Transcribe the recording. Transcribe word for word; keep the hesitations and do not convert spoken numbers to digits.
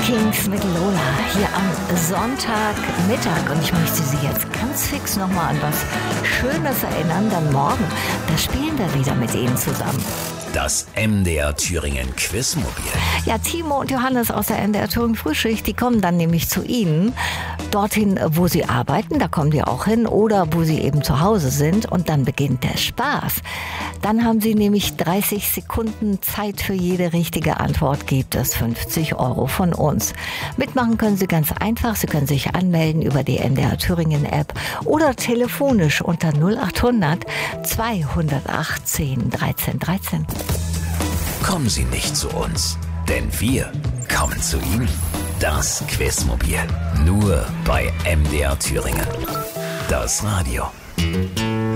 Kings mit Lola hier am Sonntagmittag. Und ich möchte Sie jetzt ganz fix nochmal an was Schönes erinnern, denn morgen, da spielen wir wieder mit Ihnen zusammen. Das M D R Thüringen Quizmobil. Ja, Timo und Johannes aus der M D R Thüringen Frühschicht, die kommen dann nämlich zu Ihnen, dorthin, wo Sie arbeiten, da kommen die auch hin, oder wo Sie eben zu Hause sind, und dann beginnt der Spaß. Dann haben Sie nämlich dreißig Sekunden Zeit für jede richtige Antwort, gibt es fünfzig Euro von uns. Mitmachen können Sie ganz einfach, Sie können sich anmelden über die M D R Thüringen App oder telefonisch unter null achthundert zweihundertachtzehn dreizehn dreizehn. Kommen Sie nicht zu uns, denn wir kommen zu Ihnen. Das Quizmobil, nur bei M D R Thüringen. Das Radio.